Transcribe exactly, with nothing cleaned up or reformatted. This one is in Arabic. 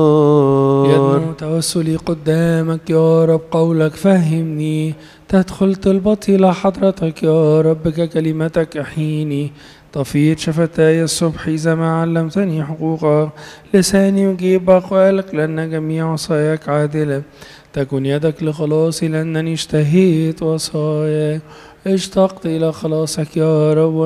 يدنو توسلي قدامك يا رب، قولك فهمني، تدخل طلبتي لحضرتك يا رب، ككلمتك احييني. طفيت شفتاي الصبح إذا ما علمتني حقوقك، لساني يجيب أقوالك لأن جميع وصاياك عادلة. تكن يدك لخلاصي لأنني اشتهيت وصاياك، اشتقت إلى خلاصك يا رب.